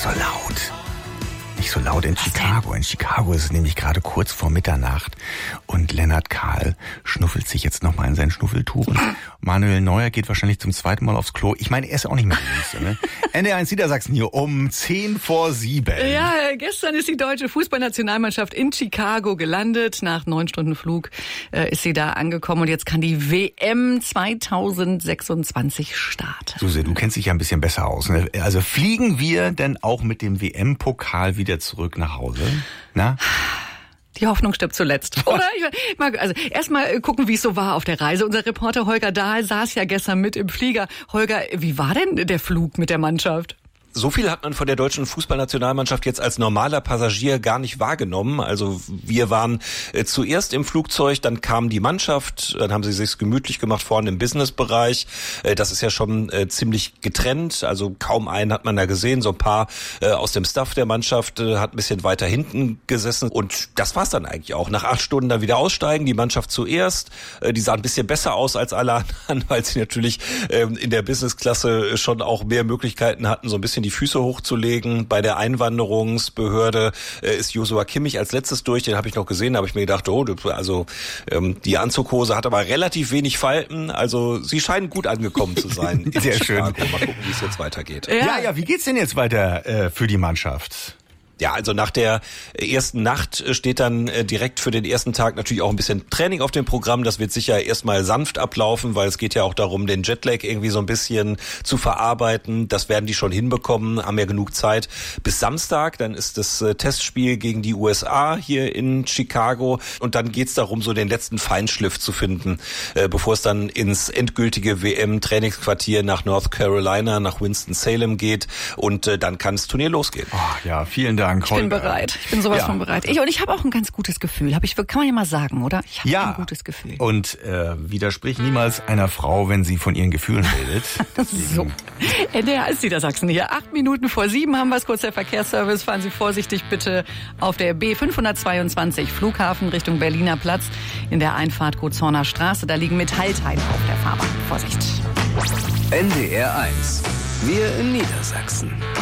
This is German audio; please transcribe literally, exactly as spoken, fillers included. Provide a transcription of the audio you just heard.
so laut. Nicht so laut in Chicago. In Chicago ist es nämlich gerade kurz vor Mitternacht und Lennart Kahl schnuffelt sich jetzt nochmal in sein Schnuffeltuch. Und Manuel Neuer geht wahrscheinlich zum zweiten Mal aufs Klo. Ich meine, er ist auch nicht mehr der Jüngste, ne? N D R eins Niedersachsen hier um zehn vor sieben. Ja, gestern ist die deutsche Fußballnationalmannschaft in Chicago gelandet. Nach neun Stunden Flug äh, ist sie da angekommen und jetzt kann die W M zweitausendsechsundzwanzig starten. Suse, du kennst dich ja ein bisschen besser aus, ne? Also fliegen wir denn auch mit dem W M-Pokal wieder zurück nach Hause? Na? Die Hoffnung stirbt zuletzt, oder? Ich mag, also erstmal gucken, wie es so war auf der Reise. Unser Reporter Holger Dahl saß ja gestern mit im Flieger. Holger, wie war denn der Flug mit der Mannschaft? So viel hat man von der deutschen Fußballnationalmannschaft jetzt als normaler Passagier gar nicht wahrgenommen. Also wir waren äh, zuerst im Flugzeug, dann kam die Mannschaft, dann haben sie sich's gemütlich gemacht vorne im Businessbereich. Äh, das ist ja schon äh, ziemlich getrennt, also kaum einen hat man da gesehen. So ein paar äh, aus dem Staff der Mannschaft äh, hat ein bisschen weiter hinten gesessen und das war's dann eigentlich auch. Nach acht Stunden dann wieder aussteigen, die Mannschaft zuerst. Äh, die sah ein bisschen besser aus als alle anderen, weil sie natürlich äh, in der Businessklasse schon auch mehr Möglichkeiten hatten, so ein bisschen die Füße hochzulegen. Bei der Einwanderungsbehörde äh, ist Joshua Kimmich als letztes durch. Den habe ich noch gesehen, da habe ich mir gedacht, oh, also ähm, die Anzughose hat aber relativ wenig Falten. Also sie scheinen gut angekommen zu sein. Sehr schön. Mal gucken, wie es jetzt weitergeht. Ja, ja, ja, wie geht's denn jetzt weiter äh, für die Mannschaft? Ja, also nach der ersten Nacht steht dann direkt für den ersten Tag natürlich auch ein bisschen Training auf dem Programm. Das wird sicher erstmal sanft ablaufen, weil es geht ja auch darum, den Jetlag irgendwie so ein bisschen zu verarbeiten. Das werden die schon hinbekommen, haben ja genug Zeit bis Samstag. Dann ist das Testspiel gegen die U S A hier in Chicago und dann geht's darum, so den letzten Feinschliff zu finden, bevor es dann ins endgültige W M-Trainingsquartier nach North Carolina, nach Winston-Salem geht und dann kann das Turnier losgehen. Oh, ja, vielen Dank. Ich bin bereit. Ich bin sowas ja. von bereit. Ich, und ich habe auch ein ganz gutes Gefühl. Hab ich, kann man ja mal sagen, oder? Ich habe ja. ein gutes Gefühl. Und äh, widersprich niemals einer Frau, wenn sie von ihren Gefühlen redet. So. N D R eins Niedersachsen hier. Acht Minuten vor sieben haben wir es. Kurz der Verkehrsservice. Fahren Sie vorsichtig bitte auf der B fünfhundertzweiundzwanzig Flughafen Richtung Berliner Platz in der Einfahrt Gozorner Straße. Da liegen Metallteile auf der Fahrbahn. Vorsicht. N D R eins. Wir in Niedersachsen.